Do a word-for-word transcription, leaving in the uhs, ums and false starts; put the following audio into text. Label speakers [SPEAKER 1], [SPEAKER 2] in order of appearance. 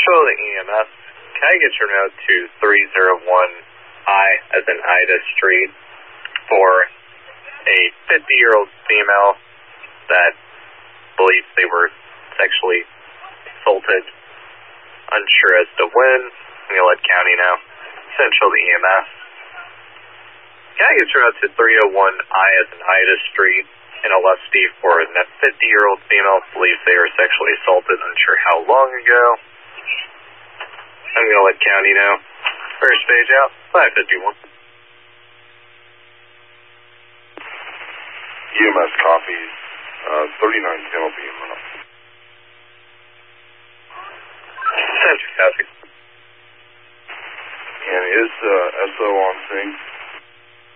[SPEAKER 1] Central to E M S, can I get your note to three oh one I as in Ida Street for a fifty-year-old female that believes they were sexually assaulted? Unsure as to when. I'm going to let County know. Central to E M S. Can I get your note to three oh one I as in Ida Street in Olustee for a fifty-year-old female believes they were sexually assaulted, unsure how long ago? I'm going to let County know. First page out, five fifty-one.
[SPEAKER 2] E M S copies, uh, thirty-nine ten will be in run.
[SPEAKER 1] Central copy.
[SPEAKER 2] And is uh, S O on sync?